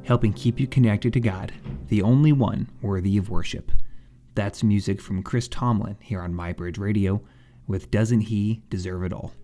helping keep you connected to God, the only one worthy of worship. That's music from Chris Tomlin here on MyBridge Radio with Doesn't He Deserve It All?